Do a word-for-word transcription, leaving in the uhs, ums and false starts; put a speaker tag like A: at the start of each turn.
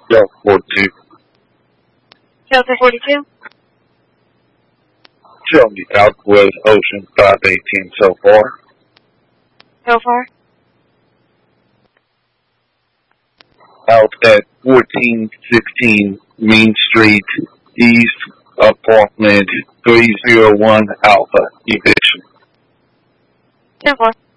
A: Delta forty-two.
B: Delta forty-two.
A: Show me Southwest Ocean five eighteen so far.
B: So far.
A: Out at fourteen sixteen Main Street, East, apartment three oh one Alpha, eviction.
B: So far.